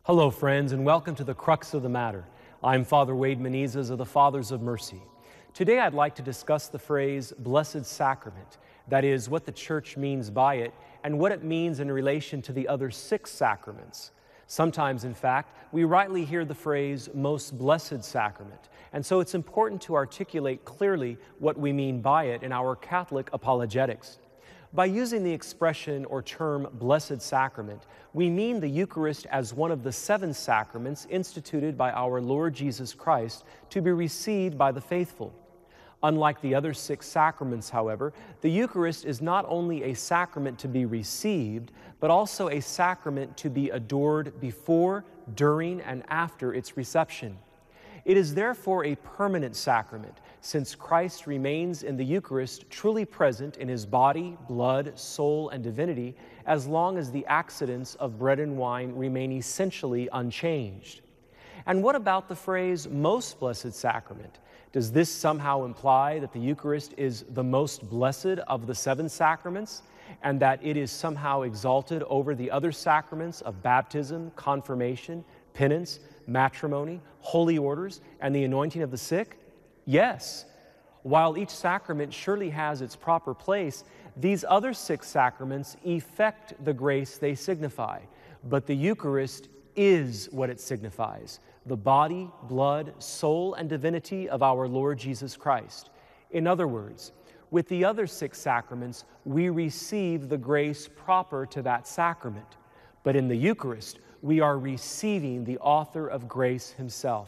Hello, friends, and welcome to the Crux of the Matter. I'm Father Wade Menezes of the Fathers of Mercy. Today I'd like to discuss the phrase Blessed Sacrament, that is, what the Church means by it and what it means in relation to the other 6 sacraments. Sometimes, in fact, we rightly hear the phrase Most Blessed Sacrament, and so it's important to articulate clearly what we mean by it in our Catholic apologetics. By using the expression or term Blessed Sacrament, we mean the Eucharist as one of the 7 sacraments instituted by our Lord Jesus Christ to be received by the faithful. Unlike the other 6 sacraments, however, the Eucharist is not only a sacrament to be received, but also a sacrament to be adored before, during, and after its reception. It is therefore a permanent sacrament, since Christ remains in the Eucharist truly present in his body, blood, soul, and divinity, as long as the accidents of bread and wine remain essentially unchanged. And what about the phrase Most Blessed Sacrament? Does this somehow imply that the Eucharist is the most blessed of the 7 sacraments, and that it is somehow exalted over the other sacraments of baptism, confirmation, penance, matrimony, holy orders, and the anointing of the sick? Yes. While each sacrament surely has its proper place, these other 6 sacraments effect the grace they signify. But the Eucharist is what it signifies: the body, blood, soul, and divinity of our Lord Jesus Christ. In other words, with the other 6 sacraments, we receive the grace proper to that sacrament. But in the Eucharist, we are receiving the author of grace himself.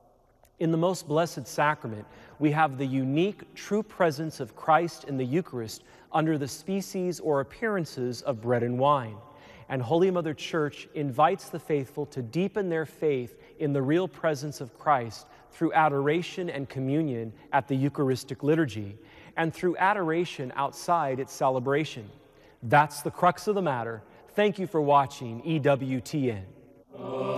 In the Most Blessed Sacrament, we have the unique, true presence of Christ in the Eucharist under the species or appearances of bread and wine. And Holy Mother Church invites the faithful to deepen their faith in the real presence of Christ through adoration and communion at the Eucharistic liturgy, and through adoration outside its celebration. That's the crux of the matter. Thank you for watching EWTN.